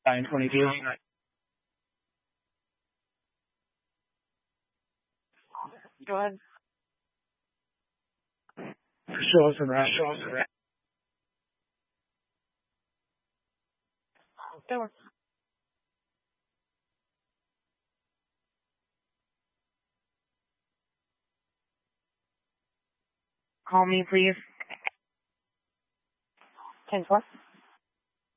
922. Go ahead. Show us and rest. That works. Call me, please. 10-4.